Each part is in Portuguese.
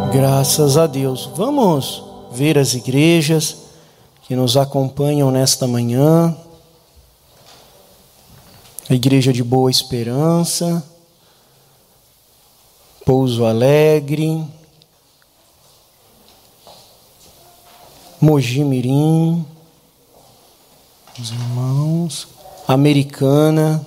Graças a Deus. Vamos ver as igrejas que nos acompanham nesta manhã. A Igreja de Boa Esperança, Pouso Alegre, Mogi Mirim, os irmãos, Americana,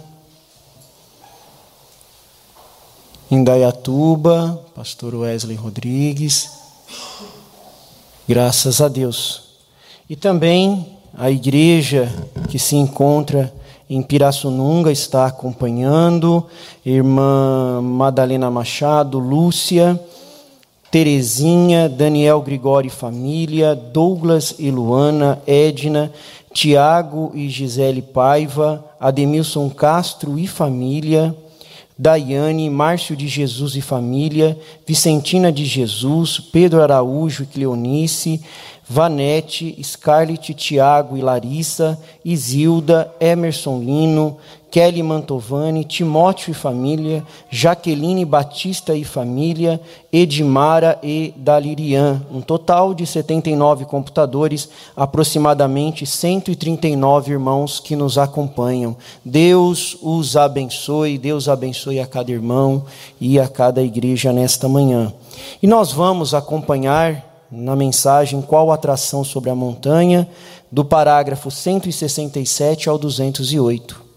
Indaiatuba, pastor Wesley Rodrigues, graças a Deus. E também a igreja que se encontra em Pirassununga está acompanhando, irmã Madalena Machado, Lúcia, Terezinha, Daniel Gregório e família, Douglas e Luana, Edna, Tiago e Gisele Paiva, Ademilson Castro e família, Daiane, Márcio de Jesus e família, Vicentina de Jesus, Pedro Araújo e Cleonice, Vanete, Scarlett, Tiago e Larissa, Isilda, Emerson Lino, Kelly Mantovani, Timóteo e família, Jaqueline Batista e família, Edmara e Dalirian. Um total de 79 computadores, aproximadamente 139 irmãos que nos acompanham. Deus os abençoe, Deus abençoe a cada irmão e a cada igreja nesta manhã. E nós vamos acompanhar na mensagem Qual Atração sobre a Montanha, do parágrafo 167 ao 208.